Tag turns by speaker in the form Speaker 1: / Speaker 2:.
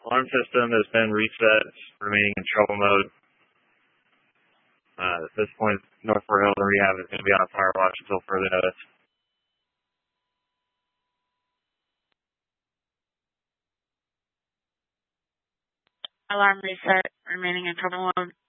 Speaker 1: Alarm system has been reset, remaining in trouble mode. At this point, North Fort Hills Rehab is going to be on fire watch until further notice.
Speaker 2: Alarm reset, remaining in trouble mode.